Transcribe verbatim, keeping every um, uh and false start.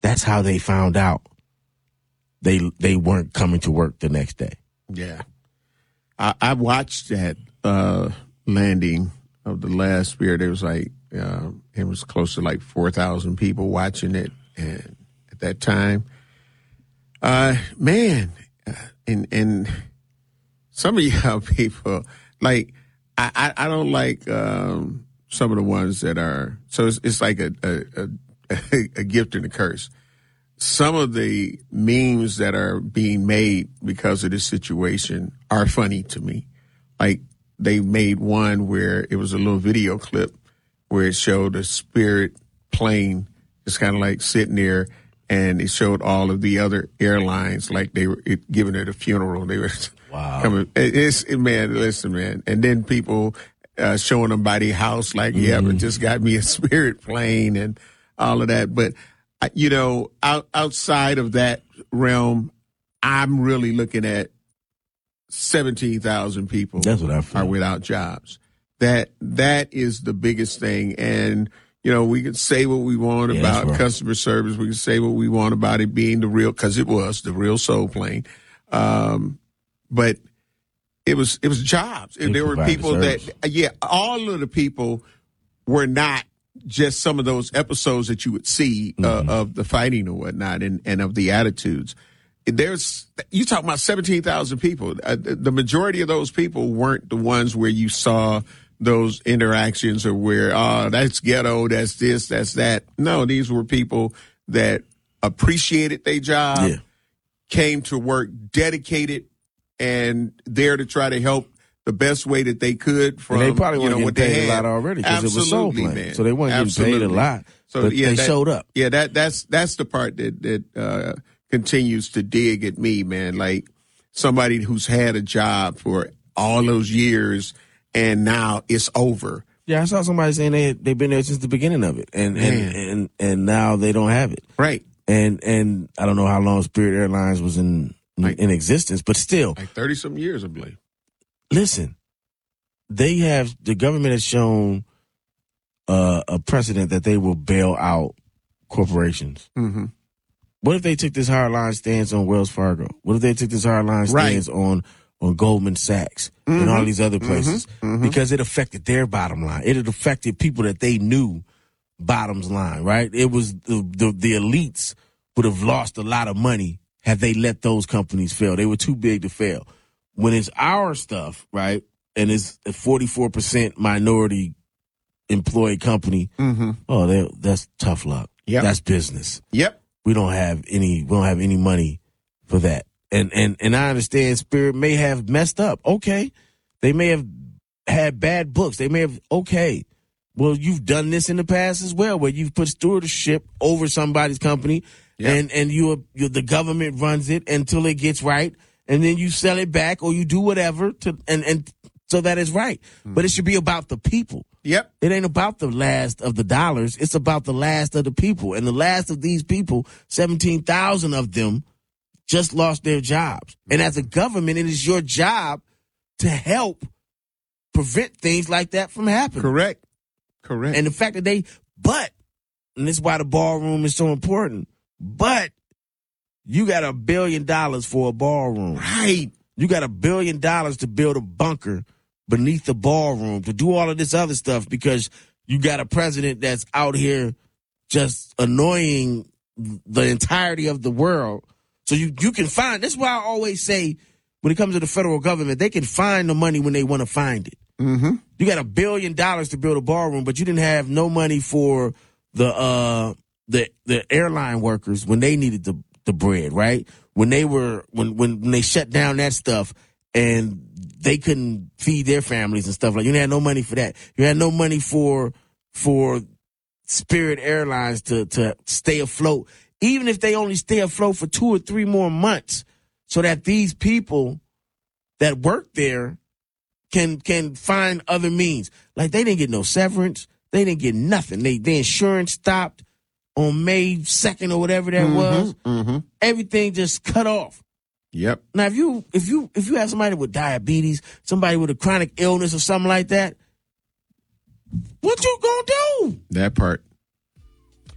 That's how they found out they they weren't coming to work the next day. Yeah. I, I watched that uh, landing of the last Spirit. It was like, uh, it was close to like four thousand people watching it and at that time. Uh, man, and and some of y'all people, like, I, I, I don't like um, some of the ones that are, so it's, it's like a, a, a, a gift and a curse. Some of the memes that are being made because of this situation are funny to me. Like, they made one where it was a little video clip where it showed a Spirit plane just kind of like sitting there, and it showed all of the other airlines like they were it, giving it a funeral. They were wow. coming. It, it's it, man, listen, man. And then people uh, showing them by their house like, mm. yeah, but just got me a Spirit plane and all of that. But you know, out, outside of that realm, I'm really looking at seventeen thousand people That's what I feel. are without jobs. That that is the biggest thing. And, you know, we can say what we want yeah, about right. customer service. We can say what we want about it being the real, because it was the real soul plane. Um, but it was it was jobs. They there were people that, yeah, all of the people were not just some of those episodes that you would see uh, mm-hmm. of the fighting or whatnot, and, and of the attitudes. There's, you talk about seventeen thousand people. Uh, the majority of those people weren't the ones where you saw those interactions or where, oh, that's ghetto, that's this, that's that. No, these were people that appreciated their job, yeah. came to work dedicated and there to try to help the best way that they could. From, and they probably you know, weren't what getting they paid had. a lot already because it was soul plane. Man. So they weren't Absolutely. getting paid a lot, so, but yeah, they that, showed up. Yeah, that that's that's the part that, that uh, continues to dig at me, man. Like somebody who's had a job for all those years and now it's over. Yeah, I saw somebody saying they they've been there since the beginning of it, and and, and and now they don't have it. Right. And and I don't know how long Spirit Airlines was in like, in existence, but still, like thirty some years, I believe. Listen, they have the government has shown uh, a precedent that they will bail out corporations. Mm-hmm. What if they took this hardline stance on Wells Fargo? What if they took this hardline stance right. on on Goldman Sachs mm-hmm. and all these other places? Mm-hmm. Mm-hmm. Because it affected their bottom line. It had affected people that they knew bottoms line, right? It was the, the, the elites would have lost a lot of money had they let those companies fail. They were too big to fail. When it's our stuff, right, and it's a forty-four percent minority employee company, mm-hmm. oh, that's tough luck. Yep. That's business. Yep. We don't have any. We don't have any money for that. And and and I understand Spirit may have messed up. Okay, they may have had bad books. They may have. Okay, well, you've done this in the past as well, where you've put stewardship over somebody's company, yep. and and you you the government runs it until it gets right, and then you sell it back or you do whatever to and and so that is right. Mm-hmm. But it should be about the people. Yep. It ain't about the last of the dollars. It's about the last of the people. And the last of these people, seventeen thousand of them, just lost their jobs. And as a government, it is your job to help prevent things like that from happening. Correct. Correct. And the fact that they, but, and this is why the ballroom is so important, but you got a billion dollars for a ballroom. Right. You got a billion dollars to build a bunker beneath the ballroom, to do all of this other stuff because you got a president that's out here just annoying the entirety of the world. So you, you can find, that's why I always say when it comes to the federal government, they can find the money when they want to find it. Mm-hmm. You got a billion dollars to build a ballroom, but you didn't have no money for the uh, the the airline workers when they needed the, the bread, right? When they were when, when when they shut down that stuff and they couldn't feed their families and stuff like that. You had no money for that. You had no money for for Spirit Airlines to to stay afloat, even if they only stay afloat for two or three more months, so that these people that work there can can find other means. Like they didn't get no severance. They didn't get nothing. They their insurance stopped on May second or whatever that mm-hmm, was. Mm-hmm. Everything just cut off. Yep. Now if you if you if you have somebody with diabetes, somebody with a chronic illness or something like that, what you gonna do? That part.